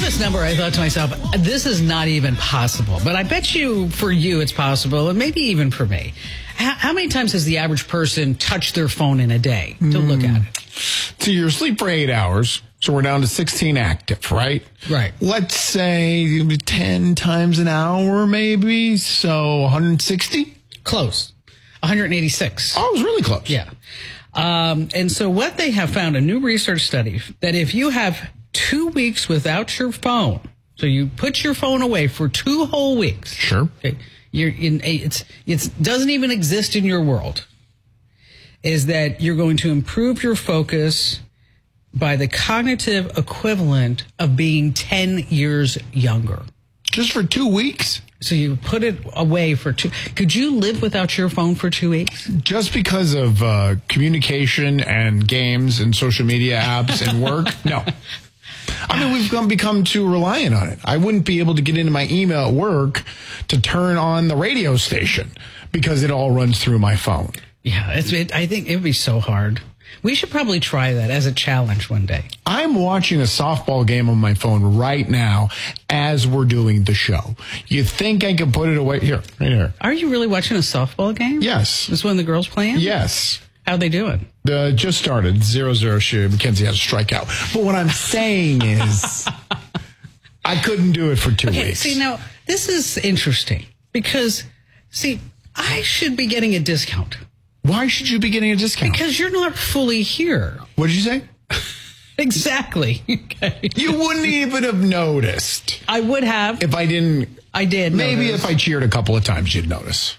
this number, I thought to myself, this is not even possible. But I bet you, for you, it's possible, and maybe even for me. How many times has the average person touched their phone in a day to look at it? So you sleep for 8 hours, so we're down to 16 active, right? Right. Let's say 10 times an hour, maybe, so 160? Close. 186. Oh, it was really close. Yeah. And so what they have found, a new research study, that if you have 2 weeks without your phone, so you put your phone away for 2 whole weeks. Sure. Okay, it doesn't even exist in your world, is that you're going to improve your focus by the cognitive equivalent of being 10 years younger. Just for 2 weeks? So you put it away for 2. Could you live without your phone for 2 weeks? Just because of communication and games and social media apps and work? No. I mean, we've become too reliant on it. I wouldn't be able to get into my email at work to turn on the radio station because it all runs through my phone. Yeah, I think it would be so hard. We should probably try that as a challenge one day. I'm watching a softball game on my phone right now as we're doing the show. You think I could put it away? Here, right here. Are you really watching a softball game? Yes. Is one of the girls playing? Yes. How they doing? Just started. 0-0 Mackenzie has a strikeout. But what I'm saying is I couldn't do it for 2 weeks. See, now, this is interesting because, see, I should be getting a discount. Why should you be getting a discount? Because you're not fully here. What did you say? Exactly. Okay. You wouldn't even have noticed. I would have. If I didn't. I did. Maybe if I cheered a couple of times, you'd notice.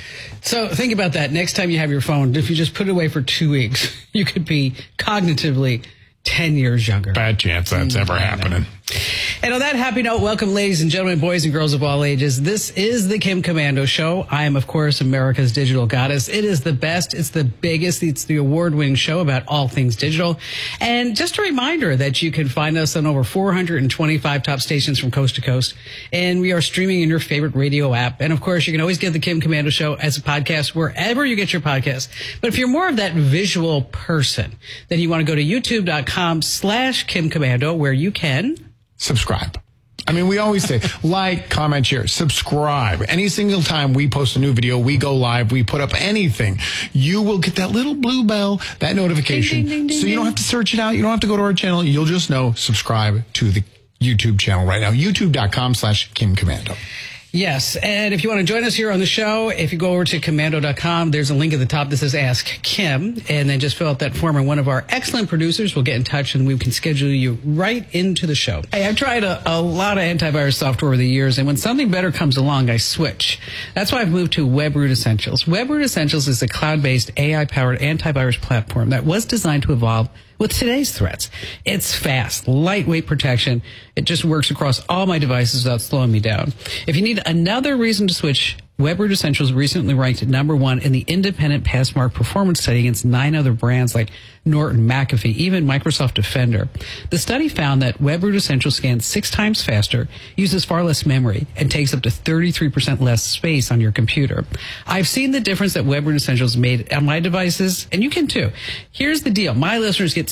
So think about that. Next time you have your phone, if you just put it away for 2 weeks, you could be cognitively 10 years younger. Bad chance that's ever happening. And on that happy note, welcome, ladies and gentlemen, boys and girls of all ages. This is the Kim Komando Show. I am, of course, America's digital goddess. It is the best. It's the biggest. It's the award-winning show about all things digital. And just a reminder that you can find us on over 425 top stations from coast to coast. And we are streaming in your favorite radio app. And, of course, you can always get the Kim Komando Show as a podcast wherever you get your podcasts. But if you're more of that visual person, then you want to go to youtube.com/Kim Komando, where you can subscribe. I mean, we always say like, comment, share, subscribe. Any single time we post a new video, we go live, we put up anything, you will get that little blue bell, that notification. Ding, ding, ding, so you don't have to search it out. You don't have to go to our channel. You'll just know, subscribe to the YouTube channel right now. youtube.com/Kim Komando. Yes, and if you want to join us here on the show, if you go over to Komando.com, there's a link at the top that says Ask Kim, and then just fill out that form, and one of our excellent producers will get in touch, and we can schedule you right into the show. Hey, I've tried a lot of antivirus software over the years, and when something better comes along, I switch. That's why I've moved to WebRoot Essentials. WebRoot Essentials is a cloud-based, AI-powered antivirus platform that was designed to evolve with today's threats. It's fast, lightweight protection. It just works across all my devices without slowing me down. If you need another reason to switch, WebRoot Essentials recently ranked at #1 in the independent Passmark performance study against 9 other brands like Norton, McAfee, even Microsoft Defender. The study found that WebRoot Essentials scans 6 times faster, uses far less memory, and takes up to 33% less space on your computer. I've seen the difference that WebRoot Essentials made on my devices, and you can too. Here's the deal. My listeners get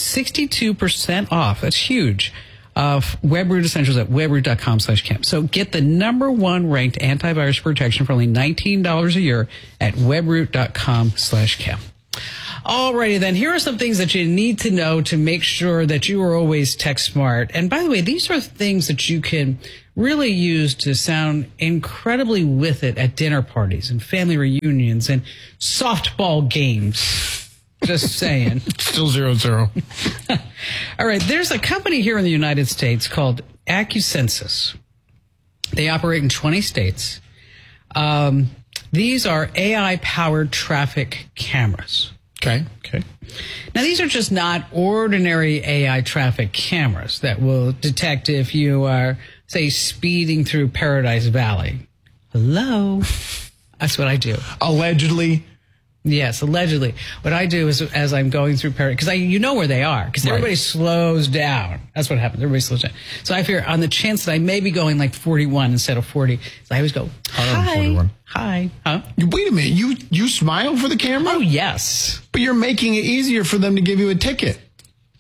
62% off. That's huge. Of WebRoot Essentials at webroot.com/Kim. So get the #1 ranked antivirus protection for only $19 a year at webroot.com/Kim. Alrighty then, here are some things that you need to know to make sure that you are always tech smart. And by the way, these are things that you can really use to sound incredibly with it at dinner parties and family reunions and softball games. Just saying. Still 0-0. All right. There's a company here in the United States called AccuSensus. They operate in 20 states. These are AI-powered traffic cameras. Okay. Now, these are just not ordinary AI traffic cameras that will detect if you are, say, speeding through Paradise Valley. Hello? That's what I do. Allegedly. Yes, allegedly. What I do is, as I'm going through Paradise, because you know where they are, because everybody slows down. That's what happens. Everybody slows down. So I figure on the chance that I may be going like 41 instead of 40, so I always go, hi, 41. Hi. Huh? Wait a minute. You smile for the camera? Oh, yes. But you're making it easier for them to give you a ticket.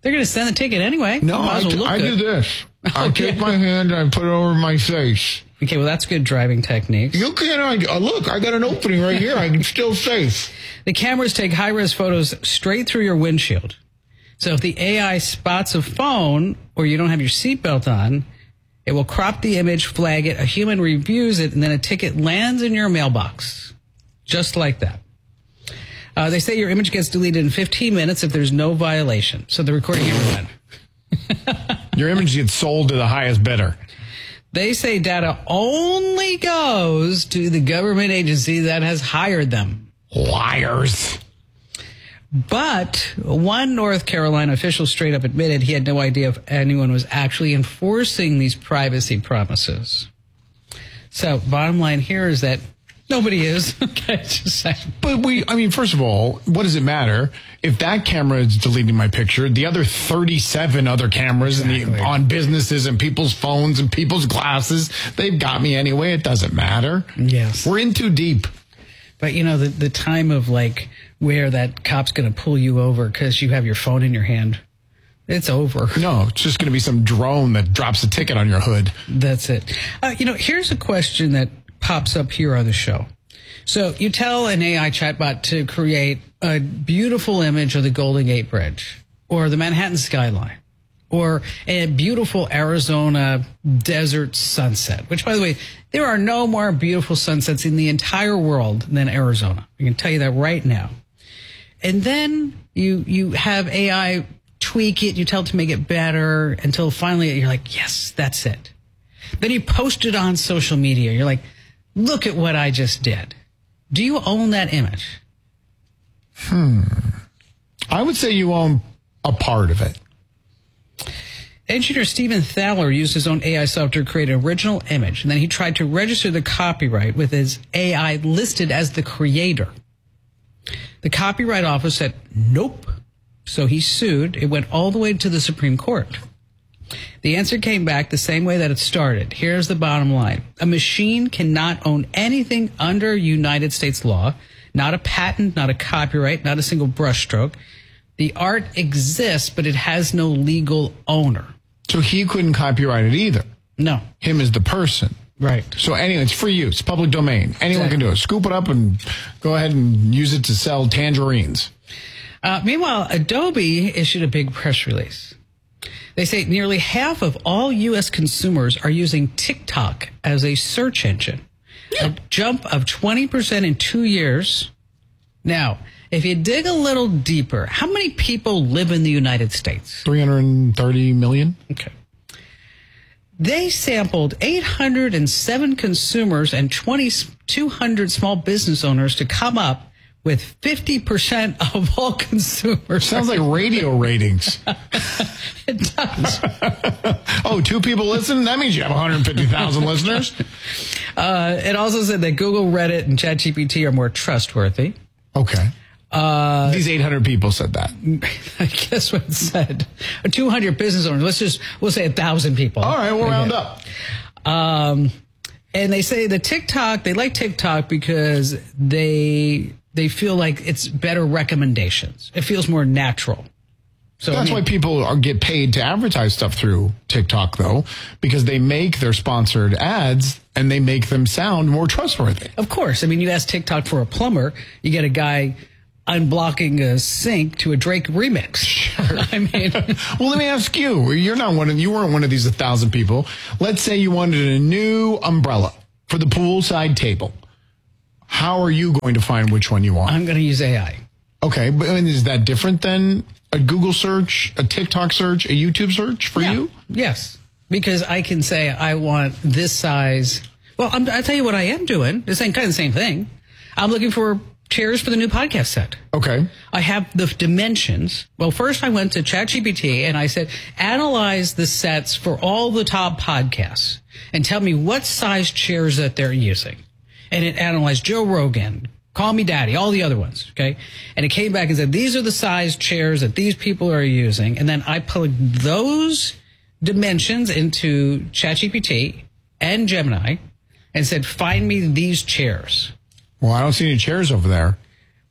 They're going to send the ticket anyway. No, I do this. I take my hand and I put it over my face. Okay, well, that's good driving techniques. You can't. Look, I got an opening right here. I'm still safe. The cameras take high-res photos straight through your windshield. So if the AI spots a phone or you don't have your seatbelt on, it will crop the image, flag it, a human reviews it, and then a ticket lands in your mailbox. Just like that. They say your image gets deleted in 15 minutes if there's no violation. So the recording everyone. Your image gets sold to the highest bidder. They say data only goes to the government agency that has hired them. Liars. But one North Carolina official straight up admitted he had no idea if anyone was actually enforcing these privacy promises. So bottom line here is that nobody is. Okay, just saying. But first of all, what does it matter if that camera is deleting my picture? The other 37 other cameras on businesses and people's phones and people's glasses, they've got me anyway. It doesn't matter. Yes. We're in too deep. But, the time of, where that cop's going to pull you over because you have your phone in your hand, it's over. No, it's just going to be some drone that drops a ticket on your hood. That's it. Here's a question that pops up here on the show. So you tell an AI chatbot to create a beautiful image of the Golden Gate Bridge or the Manhattan skyline or a beautiful Arizona desert sunset, which, by the way, there are no more beautiful sunsets in the entire world than Arizona. I can tell you that right now. And then you have AI tweak it, you tell it to make it better until finally you're like, yes, that's it. Then you post it on social media. You're like, look at what I just did. Do you own that image? I would say you own a part of it. Engineer Stephen Thaler used his own AI software to create an original image, and then he tried to register the copyright with his AI listed as the creator. The Copyright Office said, nope. So he sued. It went all the way to the Supreme Court. The answer came back the same way that it started. Here's the bottom line. A machine cannot own anything under United States law, not a patent, not a copyright, not a single brushstroke. The art exists, but it has no legal owner. So he couldn't copyright it either. No. Him as the person. Right. So anyway, it's free use, public domain. Anyone can do it. Scoop it up and go ahead and use it to sell tangerines. Meanwhile, Adobe issued a big press release. They say nearly half of all U.S. consumers are using TikTok as a search engine. Yeah. A jump of 20% in 2 years. Now, if you dig a little deeper, how many people live in the United States? 330 million. Okay. They sampled 807 consumers and 200 small business owners to come up with 50% of all consumers. Sounds like radio ratings. It does. Oh, 2 people listen? That means you have 150,000 listeners. It also said that Google, Reddit, and ChatGPT are more trustworthy. Okay. These 800 people said that. I guess what it said. 200 business owners. We'll say 1,000 people. All right, we'll round up. And they say they like TikTok because they feel like it's better recommendations. It feels more natural. So that's why people get paid to advertise stuff through TikTok, though, because they make their sponsored ads and they make them sound more trustworthy. Of course. You ask TikTok for a plumber, you get a guy unblocking a sink to a Drake remix. Sure. Well, let me ask you. You weren't one of these 1,000 people. Let's say you wanted a new umbrella for the poolside table. How are you going to find which one you want? I'm going to use AI. Okay, but is that different than a Google search, a TikTok search, a YouTube search for you? Yes, because I can say I want this size. Well, I'll tell you what I am doing. It's kind of the same thing. I'm looking for chairs for the new podcast set. Okay. I have the dimensions. Well, first I went to ChatGPT and I said, analyze the sets for all the top podcasts and tell me what size chairs that they're using. And it analyzed Joe Rogan, Call Me Daddy, all the other ones, okay? And it came back and said, these are the size chairs that these people are using. And then I plugged those dimensions into ChatGPT and Gemini and said, find me these chairs. Well, I don't see any chairs over there.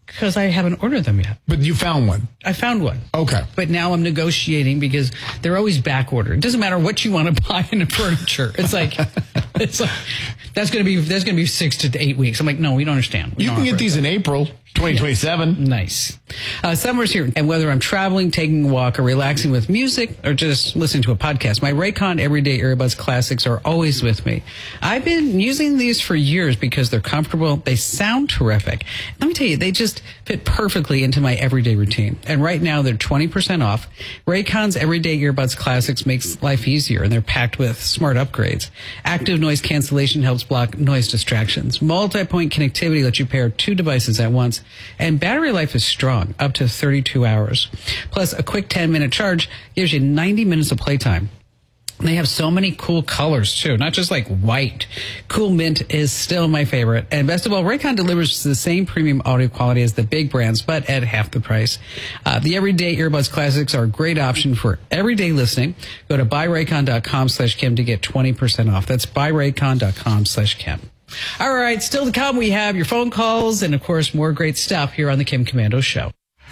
Because I haven't ordered them yet. But you found one. I found one. Okay. But now I'm negotiating because they're always back ordered. It doesn't matter what you want to buy in the furniture. It's like that's going to be 6 to 8 weeks. I'm like, no, we don't understand. You can get these in April 2027. Yeah. Nice. Summer's here, and whether I'm traveling, taking a walk, or relaxing with music, or just listening to a podcast, my Raycon Everyday Earbuds Classics are always with me. I've been using these for years because they're comfortable. They sound terrific. Let me tell you, they just fit perfectly into my everyday routine. And right now, they're 20% off. Raycon's Everyday Earbuds Classics makes life easier, and they're packed with smart upgrades. Active noise cancellation helps block noise distractions. Multi-point connectivity lets you pair 2 devices at once. And battery life is strong, up to 32 hours. Plus, a quick 10-minute charge gives you 90 minutes of playtime. They have so many cool colors, too, not just like white. Cool mint is still my favorite. And best of all, Raycon delivers the same premium audio quality as the big brands, but at half the price. The Everyday Earbuds Classics are a great option for everyday listening. Go to buyraycon.com/Kim to get 20% off. That's buyraycon.com/Kim. All right, still to come, we have your phone calls and, of course, more great stuff here on the Kim Komando Show.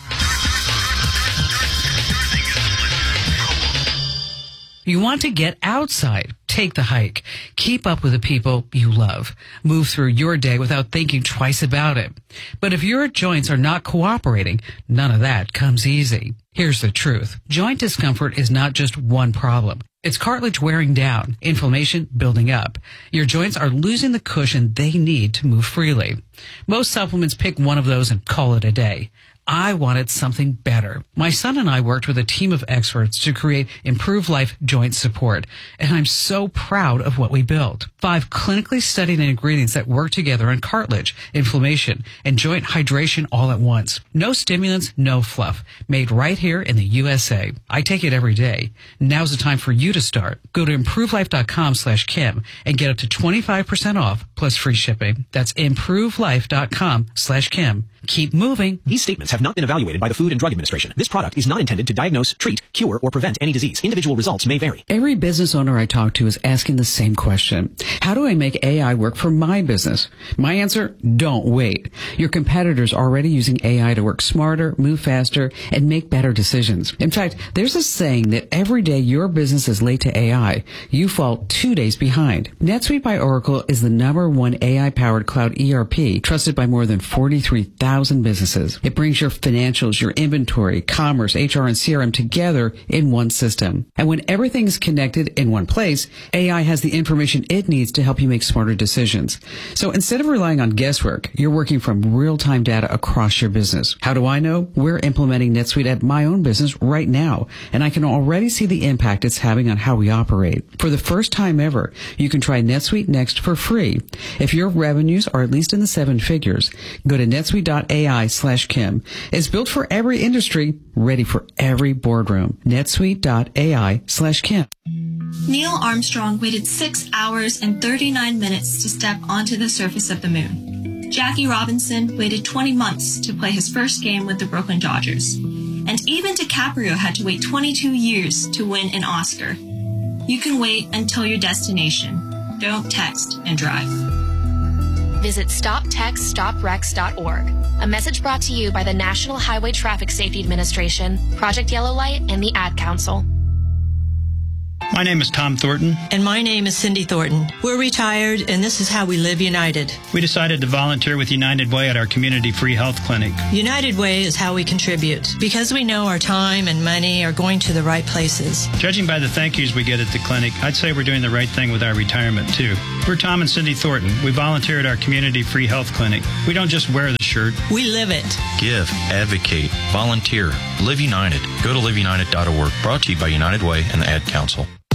You want to get outside. Take the hike. Keep up with the people you love. Move through your day without thinking twice about it. But if your joints are not cooperating, none of that comes easy. Here's the truth. Joint discomfort is not just one problem. It's cartilage wearing down, inflammation building up. Your joints are losing the cushion they need to move freely. Most supplements pick one of those and call it a day. I wanted something better. My son and I worked with a team of experts to create Improve Life Joint Support, and I'm so proud of what we built. 5 clinically studied ingredients that work together on cartilage, inflammation, and joint hydration all at once. No stimulants, no fluff. Made right here in the USA. I take it every day. Now's the time for you to start. Go to improvelife.com/Kim and get up to 25% off plus free shipping. That's improvelife.com/Kim. Keep moving. These statements have not been evaluated by the Food and Drug Administration. This product is not intended to diagnose, treat, cure, or prevent any disease. Individual results may vary. Every business owner I talk to is asking the same question. How do I make AI work for my business? My answer, don't wait. Your competitors are already using AI to work smarter, move faster, and make better decisions. In fact, there's a saying that every day your business is late to AI, you fall 2 days behind. NetSuite by Oracle is the #1 AI-powered cloud ERP trusted by more than 43,000 businesses. It brings your financials, your inventory, commerce, HR, and CRM together in one system. And when everything is connected in one place, AI has the information it needs to help you make smarter decisions. So instead of relying on guesswork, you're working from real-time data across your business. How do I know? We're implementing NetSuite at my own business right now, and I can already see the impact it's having on how we operate. For the first time ever, you can try NetSuite Next for free. If your revenues are at least in the 7 figures, go to netsuite.ai/Kim. It's built for every industry, ready for every boardroom. netsuite.ai/Kim. Neil Armstrong waited 6 hours and 39 minutes to step onto the surface of the moon. Jackie Robinson waited 20 months to play his first game with the Brooklyn Dodgers. And even DiCaprio had to wait 22 years to win an Oscar. You can wait until your destination. Don't text and drive. Visit StopTextStopWrecks.org. A message brought to you by the National Highway Traffic Safety Administration, Project Yellow Light, and the Ad Council. My name is Tom Thornton. And my name is Cindy Thornton. We're retired, and this is how we live united. We decided to volunteer with United Way at our community free health clinic. United Way is how we contribute, because we know our time and money are going to the right places. Judging by the thank yous we get at the clinic, I'd say we're doing the right thing with our retirement, too. We're Tom and Cindy Thornton. We volunteer at our community free health clinic. We don't just wear the shirt. We live it. Give, advocate, volunteer, live united. Go to liveunited.org. Brought to you by United Way and the Ad Council.